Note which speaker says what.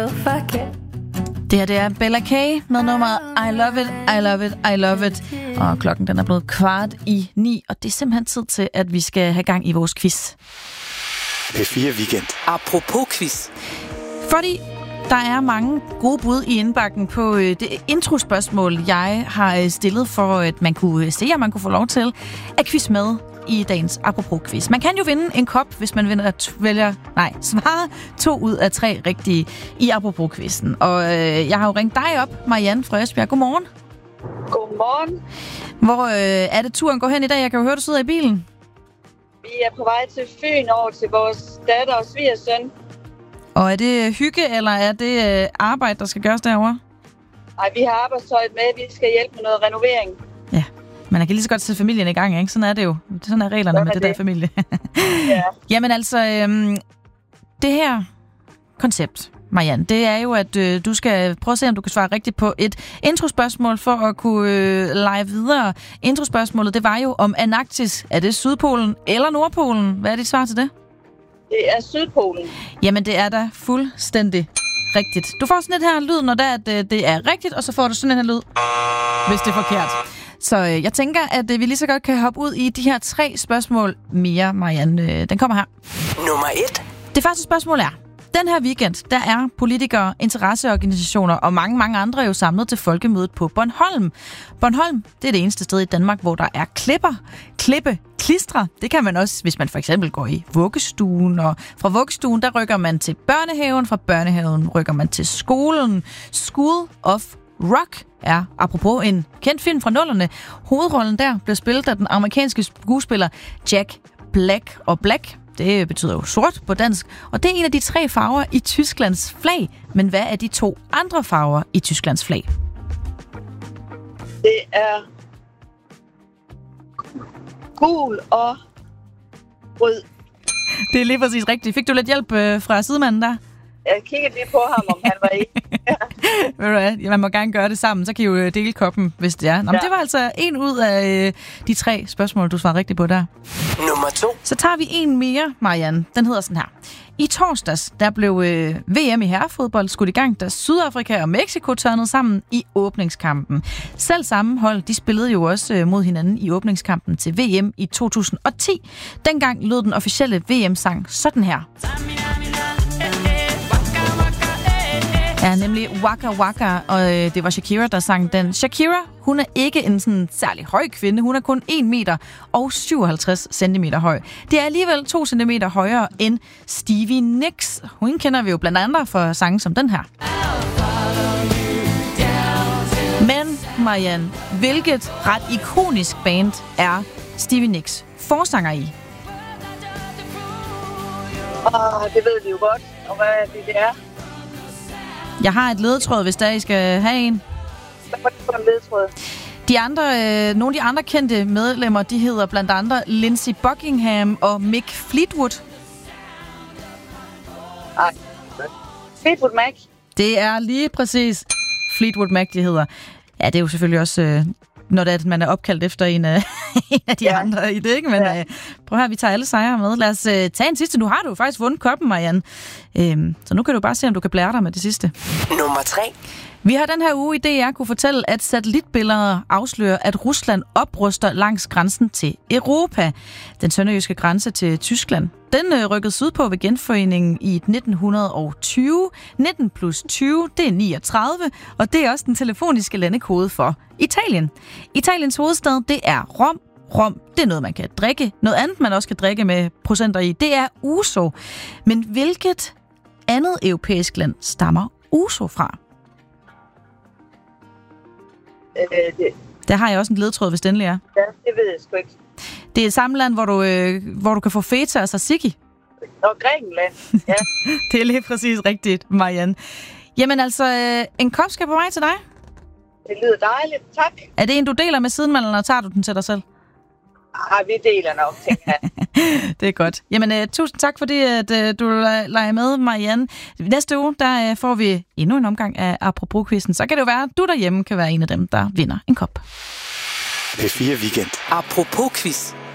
Speaker 1: so fuck it.
Speaker 2: Det her, det er Bella K med nummeret I Love It, I Love It, I Love It. Og klokken den er blevet 8:45, og det er simpelthen tid til, at vi skal have gang i vores quiz.
Speaker 3: P4 Weekend.
Speaker 4: Apropos quiz.
Speaker 2: Fordi der er mange gode bud i indbakken på det introspørgsmål, jeg har stillet for, at man kunne se, om man kunne få lov til at quiz med i dagens Apropos-quiz. Man kan jo vinde en kop, hvis man svarer 2 ud af 3 rigtige i Apropos-quizzen. Og jeg har jo ringt dig op, Marianne fra Esbjerg. Godmorgen.
Speaker 5: Godmorgen.
Speaker 2: Hvor er det turen går hen i dag? Jeg kan jo høre, du sidder i bilen.
Speaker 5: Vi er på vej til Fyn over til vores datter og svigersøn.
Speaker 2: Og er det hygge, eller er det arbejde, der skal gøres derovre?
Speaker 5: Nej, vi har arbejdstøjet med. Vi skal hjælpe med noget renovering.
Speaker 2: Ja, man kan lige så godt sætte familien i gang, ikke? Sådan er det jo. Sådan er reglerne med det der familie.
Speaker 5: Ja.
Speaker 2: Jamen altså, det her koncept, Marianne, det er jo, at du skal prøve at se, om du kan svare rigtigt på et introspørgsmål for at kunne lege videre. Introspørgsmålet, det var jo om Antarktis. Er det Sydpolen eller Nordpolen? Hvad er dit svar til det?
Speaker 5: Det er Sydpolen.
Speaker 2: Jamen, det er da fuldstændig rigtigt. Du får sådan et her lyd, når det er rigtigt, og så får du sådan en her lyd, hvis det er forkert. Så jeg tænker, at vi lige så godt kan hoppe ud i de her 3 spørgsmål mere, Marianne. Den kommer her.
Speaker 4: Nummer 1.
Speaker 2: Det første spørgsmål er: den her weekend, der er politikere, interesseorganisationer og mange andre jo samlet til folkemødet på Bornholm. Bornholm, det er det eneste sted i Danmark, hvor der er klistre. Det kan man også, hvis man for eksempel går i vuggestuen. Og fra vuggestuen, der rykker man til børnehaven. Fra børnehaven rykker man til skolen. School of Rock er, apropos en kendt film fra 00'erne. Hovedrollen der blev spillet af den amerikanske skuespiller Jack Black. Og Black, det betyder jo sort på dansk, og det er en af de 3 farver i Tysklands flag. Men hvad er de 2 andre farver i Tysklands flag?
Speaker 5: Det er gul og rød.
Speaker 2: Det er lige præcis rigtigt. Fik du lidt hjælp fra sidemanden der?
Speaker 5: Jeg kiggede lige på ham, om han var i.
Speaker 2: Ved du hvad? Man må gerne gøre det sammen, så kan I jo dele koppen, hvis det er. Nå, ja. Det var altså 1 ud af de 3 spørgsmål, du svarede rigtigt på der.
Speaker 4: Nummer 2.
Speaker 2: Så tager vi en mere, Marianne. Den hedder sådan her. I torsdags, der blev VM i herrefodbold skudt i gang, da Sydafrika og Mexico tørnede sammen i åbningskampen. Selv samme hold, de spillede jo også mod hinanden i åbningskampen til VM i 2010. Dengang lød den officielle VM-sang sådan her. Ja, nemlig Waka Waka, og det var Shakira, der sang den. Shakira, hun er ikke en sådan særlig høj kvinde. Hun er kun 1 meter og 57 centimeter høj. Det er alligevel 2 centimeter højere end Stevie Nicks. Hun kender vi jo blandt andet for sange som den her. Men, Marianne, hvilket ret ikonisk band er Stevie Nicks forsanger i?
Speaker 5: Det ved vi jo godt, og hvad det er.
Speaker 2: Jeg har et ledetråd, hvis der I skal have en.
Speaker 5: Hvad var det for en ledetråd?
Speaker 2: Nogle af de andre kendte medlemmer, de hedder blandt andet Lindsey Buckingham og Mick Fleetwood.
Speaker 5: Nej. Fleetwood Mac. Det
Speaker 2: er lige præcis Fleetwood Mac, de hedder. Ja, det er jo selvfølgelig også, når det er, at man er opkaldt efter en af de andre i det, ikke? Men prøv her, vi tager alle sejre med. Lad os tage en sidste. Nu har du jo faktisk vundet koppen, Marianne. Så nu kan du bare se, om du kan blære dig med det sidste.
Speaker 4: Nummer 3.
Speaker 2: Vi har den her uge i DR kunne fortælle, at satellitbilleder afslører, at Rusland opruster langs grænsen til Europa. Den sønderjyske grænse til Tyskland. Den rykkede sydpå ved genforeningen i 1920. 19 plus 20, det er 39, og det er også den telefoniske landekode for Italien. Italiens hovedstad, det er Rom. Rom, det er noget, man kan drikke. Noget andet, man også kan drikke med procenter i, det er Uso. Men hvilket andet europæisk land stammer Uso fra? Der har jeg også en ledetråd, hvis det endelig er.
Speaker 5: Ja, det ved jeg sgu ikke.
Speaker 2: Det er samme land, hvor du kan få feta og tzatziki.
Speaker 5: Og Grækenland, ja.
Speaker 2: Det er lige præcis rigtigt, Marianne. Jamen altså, en kop skal på vej til dig.
Speaker 5: Det lyder dejligt, tak.
Speaker 2: Er det en, du deler med sidemanden, eller tager du den til dig selv?
Speaker 5: Vi deler nok, tænker jeg.
Speaker 2: Det er godt. Jamen, tusind tak, fordi at, du leger med, Marianne. Næste uge, der får vi endnu en omgang af Apropos-quizzen. Så kan det jo være, at du derhjemme kan være en af dem, der vinder en kop.
Speaker 3: P4 Weekend.
Speaker 4: Apropos-quiz.